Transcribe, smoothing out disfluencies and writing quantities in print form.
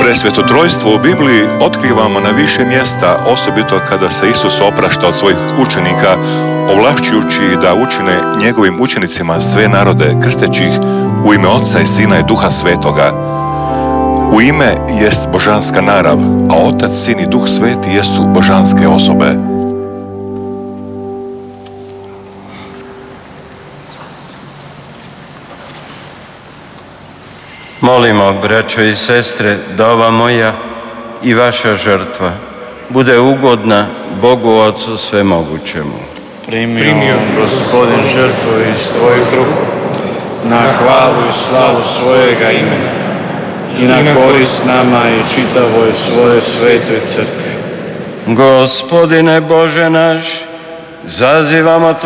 Presvetotrojstvo u Bibliji otkrivamo na više mjesta, osobito kada se Isus oprašta od svojih učenika, ovlašćujući da učine njegovim učenicima sve narode, krsteći ih u ime Oca i Sina i Duha Svetoga. U ime jest božanska narav, a Otac, Sin i Duh Sveti jesu božanske osobe. Molimo, braćo i sestre, da ova moja i vaša žrtva bude ugodna Bogu Otcu Svemogućemu. Primio Gospodin žrtvu iz tvojih ruku, na hvalu i slavu svojega imena i na korist nama i čitavoj svojoj svetoj crkvi. Gospodine Bože naš, zazivamo